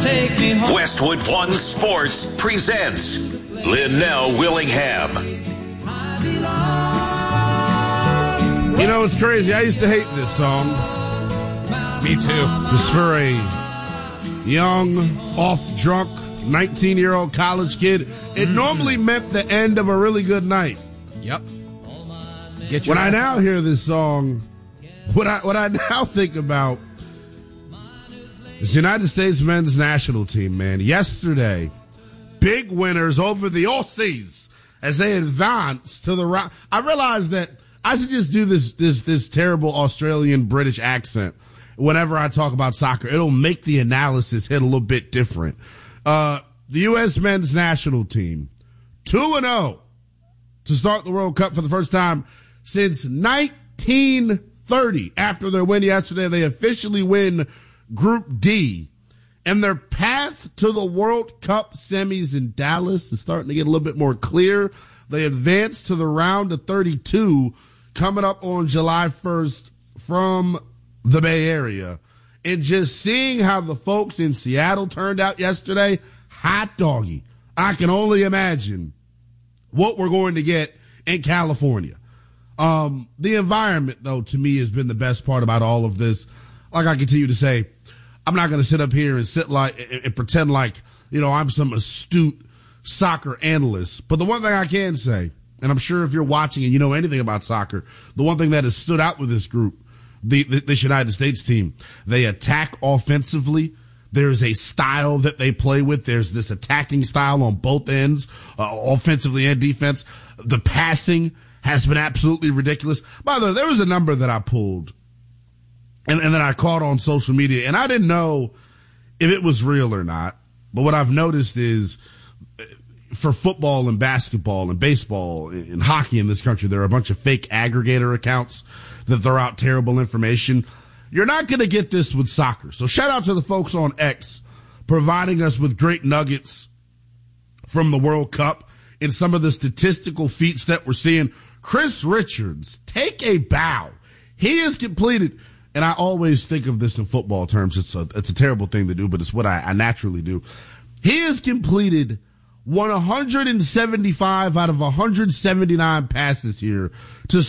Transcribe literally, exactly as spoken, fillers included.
take me home. Westwood One Sports presents Linnell Willingham. You know, it's crazy. I used to hate this song. Me too. It's for a young, off-drunk, nineteen-year-old college kid. It mm-hmm. normally meant the end of a really good night. Yep. Get your when I now hear this song, what I what I now think about is the United States men's national team, man. Yesterday, big winners over the Aussies as they advance to the round. I realized that I should just do this this this terrible Australian British accent whenever I talk about soccer. It'll make the analysis hit a little bit different. Uh, the U S men's national team, two and oh to start the World Cup for the first time since nineteen thirty. After their win yesterday, they officially win Group D. And their path to the World Cup semis in Dallas is starting to get a little bit more clear. They advance to the round of thirty-two coming up on July first from the Bay Area. And just seeing how the folks in Seattle turned out yesterday, hot doggy. I can only imagine what we're going to get in California. Um, the environment, though, to me has been the best part about all of this. Like I continue to say, I'm not going to sit up here and sit like and, and pretend like, you know, I'm some astute soccer analyst. But the one thing I can say, and I'm sure if you're watching and you know anything about soccer, the one thing that has stood out with this group, the, the this United States team, they attack offensively. There's a style that they play with. There's this attacking style on both ends, uh, offensively and defense. The passing has been absolutely ridiculous. By the way, there was a number that I pulled and, and then I caught on social media, and I didn't know if it was real or not. But what I've noticed is for football and basketball and baseball and hockey in this country, there are a bunch of fake aggregator accounts that throw out terrible information. You're not going to get this with soccer. So shout out to the folks on X providing us with great nuggets from the World Cup and some of the statistical feats that we're seeing. Chris Richards, take a bow. He has completed, and I always think of this in football terms. It's a, it's a terrible thing to do, but it's what I, I naturally do. He has completed one hundred seventy-five out of one hundred seventy-nine passes here to